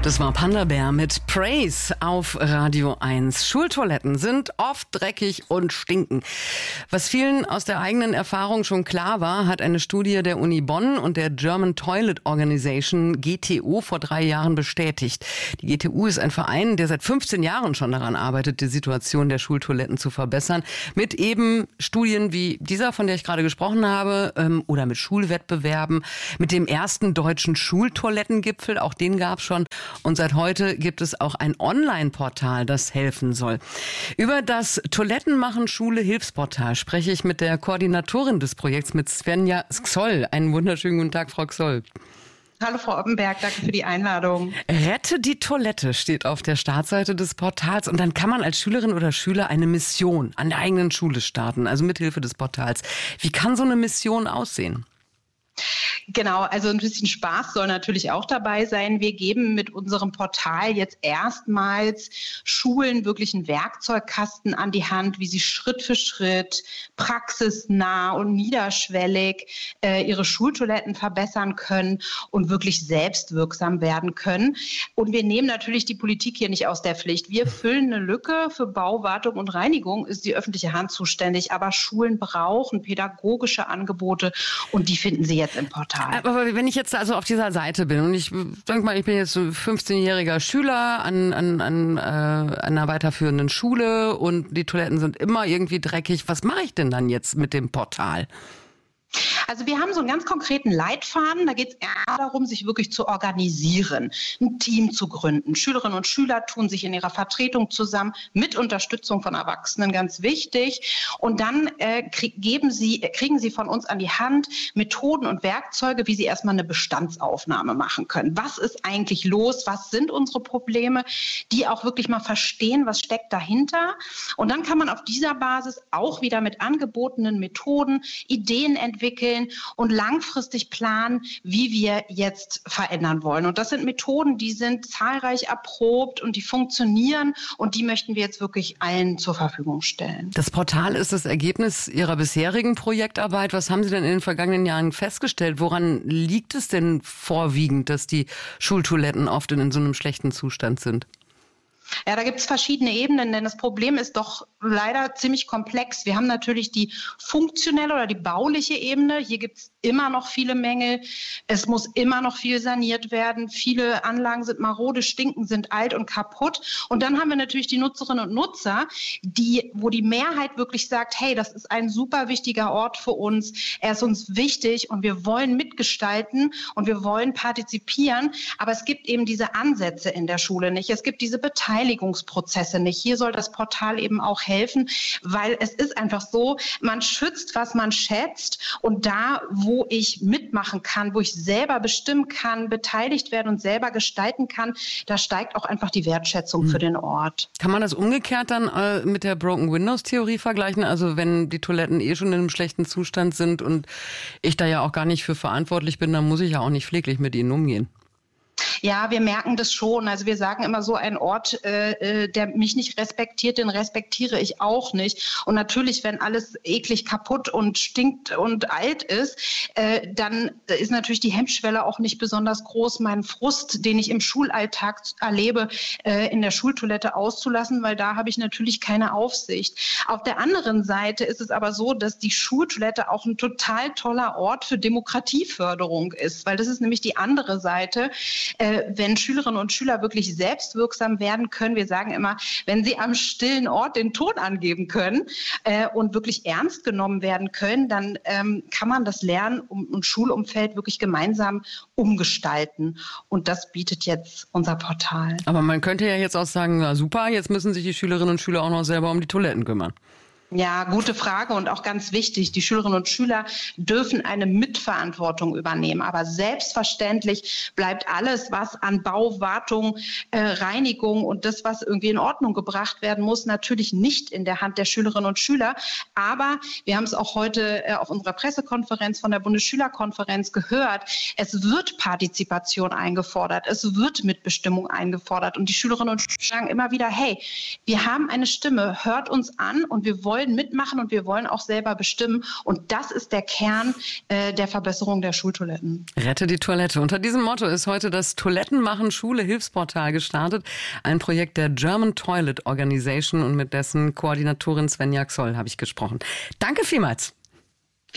Das war Panda Bear mit Praise auf Radio 1. Schultoiletten sind oft dreckig und stinken. Was vielen aus der eigenen Erfahrung schon klar war, hat eine Studie der Uni Bonn und der German Toilet Organization GTO vor 3 Jahren bestätigt. Die GTO ist ein Verein, der seit 15 Jahren schon daran arbeitet, die Situation der Schultoiletten zu verbessern. Mit eben Studien wie dieser, von der ich gerade gesprochen habe, oder mit Schulwettbewerben, mit dem ersten deutschen Schultoilettengipfel, auch den gab es schon. Und seit heute gibt es auch ein Online-Portal, das helfen soll. Über das Toilettenmachen Schule Hilfsportal spreche ich mit der Koordinatorin des Projekts, mit Svenja Xoll. Einen wunderschönen guten Tag, Frau Xoll. Hallo Frau Oppenberg, danke für die Einladung. Rette die Toilette steht auf der Startseite des Portals und dann kann man als Schülerin oder Schüler eine Mission an der eigenen Schule starten, also mithilfe des Portals. Wie kann so eine Mission aussehen? Genau, also ein bisschen Spaß soll natürlich auch dabei sein. Wir geben mit unserem Portal jetzt erstmals Schulen wirklich einen Werkzeugkasten an die Hand, wie sie Schritt für Schritt, praxisnah und niederschwellig ihre Schultoiletten verbessern können und wirklich selbstwirksam werden können. Und wir nehmen natürlich die Politik hier nicht aus der Pflicht. Wir füllen eine Lücke. Für Bau, Wartung und Reinigung ist die öffentliche Hand zuständig. Aber Schulen brauchen pädagogische Angebote und die finden Sie jetzt im Portal. Aber wenn ich jetzt also auf dieser Seite bin und ich denke mal, ich bin jetzt ein 15-jähriger Schüler an einer weiterführenden Schule und die Toiletten sind immer irgendwie dreckig, was mache ich denn dann jetzt mit dem Portal? Also wir haben so einen ganz konkreten Leitfaden, da geht es eher darum, sich wirklich zu organisieren, ein Team zu gründen. Schülerinnen und Schüler tun sich in ihrer Vertretung zusammen, mit Unterstützung von Erwachsenen, ganz wichtig. Und dann kriegen sie von uns an die Hand Methoden und Werkzeuge, wie sie erstmal eine Bestandsaufnahme machen können. Was ist eigentlich los? Was sind unsere Probleme? Die auch wirklich mal verstehen, was steckt dahinter. Und dann kann man auf dieser Basis auch wieder mit angebotenen Methoden Ideen entwickeln und langfristig planen, wie wir jetzt verändern wollen. Und das sind Methoden, die sind zahlreich erprobt und die funktionieren und die möchten wir jetzt wirklich allen zur Verfügung stellen. Das Portal ist das Ergebnis Ihrer bisherigen Projektarbeit. Was haben Sie denn in den vergangenen Jahren festgestellt? Woran liegt es denn vorwiegend, dass die Schultoiletten oft in so einem schlechten Zustand sind? Ja, da gibt es verschiedene Ebenen, denn das Problem ist doch leider ziemlich komplex. Wir haben natürlich die funktionelle oder die bauliche Ebene. Hier gibt es immer noch viele Mängel. Es muss immer noch viel saniert werden. Viele Anlagen sind marode, stinken, sind alt und kaputt. Und dann haben wir natürlich die Nutzerinnen und Nutzer, wo die Mehrheit wirklich sagt, hey, das ist ein super wichtiger Ort für uns. Er ist uns wichtig und wir wollen mitgestalten und wir wollen partizipieren. Aber es gibt eben diese Ansätze in der Schule nicht. Es gibt diese Beteiligungsprozesse nicht. Hier soll das Portal eben auch helfen, weil es ist einfach so, man schützt, was man schätzt und da, wo ich mitmachen kann, wo ich selber bestimmen kann, beteiligt werden und selber gestalten kann, da steigt auch einfach die Wertschätzung für den Ort. Kann man das umgekehrt dann mit der Broken Windows Theorie vergleichen? Also wenn die Toiletten schon in einem schlechten Zustand sind und ich da ja auch gar nicht für verantwortlich bin, dann muss ich ja auch nicht pfleglich mit ihnen umgehen. Ja, wir merken das schon. Also wir sagen immer so, ein Ort, der mich nicht respektiert, den respektiere ich auch nicht. Und natürlich, wenn alles eklig kaputt und stinkt und alt ist, dann ist natürlich die Hemmschwelle auch nicht besonders groß, meinen Frust, den ich im Schulalltag erlebe, in der Schultoilette auszulassen, weil da habe ich natürlich keine Aufsicht. Auf der anderen Seite ist es aber so, dass die Schultoilette auch ein total toller Ort für Demokratieförderung ist, weil das ist nämlich die andere Seite. Wenn Schülerinnen und Schüler wirklich selbstwirksam werden können, wir sagen immer, wenn sie am stillen Ort den Ton angeben können und wirklich ernst genommen werden können, dann kann man das Lernen und Schulumfeld wirklich gemeinsam umgestalten. Und das bietet jetzt unser Portal. Aber man könnte ja jetzt auch sagen, na super, jetzt müssen sich die Schülerinnen und Schüler auch noch selber um die Toiletten kümmern. Ja, gute Frage und auch ganz wichtig. Die Schülerinnen und Schüler dürfen eine Mitverantwortung übernehmen. Aber selbstverständlich bleibt alles, was an Bau, Wartung, Reinigung und das, was irgendwie in Ordnung gebracht werden muss, natürlich nicht in der Hand der Schülerinnen und Schüler. Aber wir haben es auch heute auf unserer Pressekonferenz von der Bundesschülerkonferenz gehört. Es wird Partizipation eingefordert. Es wird Mitbestimmung eingefordert. Und die Schülerinnen und Schüler sagen immer wieder, hey, wir haben eine Stimme, hört uns an und wir wollen wollen mitmachen und wir wollen auch selber bestimmen. Und das ist der Kern der Verbesserung der Schultoiletten. Rette die Toilette. Unter diesem Motto ist heute das Toilettenmachen Schule Hilfsportal gestartet. Ein Projekt der German Toilet Organization und mit dessen Koordinatorin Svenja Xoll habe ich gesprochen. Danke vielmals.